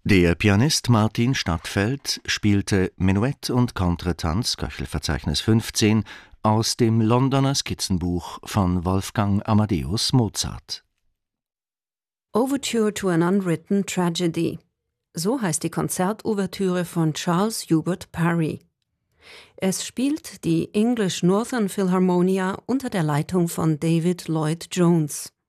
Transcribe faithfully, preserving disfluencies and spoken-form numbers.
Der Pianist Martin Stadtfeld spielte Menuett und Contretanz Köchelverzeichnis fünfzehn aus dem Londoner Skizzenbuch von Wolfgang Amadeus Mozart. Overture to an Unwritten Tragedy. So heißt die Konzertouvertüre von Charles Hubert Parry. Es spielt die English Northern Philharmonia unter der Leitung von David Lloyd Jones.